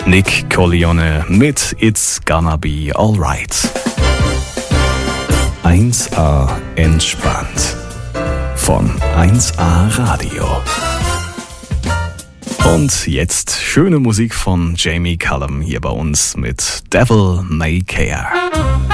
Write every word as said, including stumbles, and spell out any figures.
Nick Corleone mit It's Gonna Be Alright. eins A entspannt von eins A Radio. Und jetzt schöne Musik von Jamie Cullum hier bei uns mit Devil May Care.